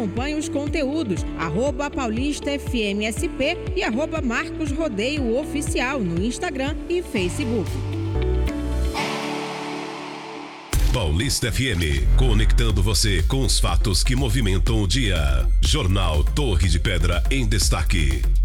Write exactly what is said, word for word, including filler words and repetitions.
acompanhe os conteúdos arroba Paulista F M S P e arroba Marcos Rodeio Oficial no Instagram e Facebook. Paulista F M, conectando você com os fatos que movimentam o dia. Jornal Torre de Pedra em Destaque.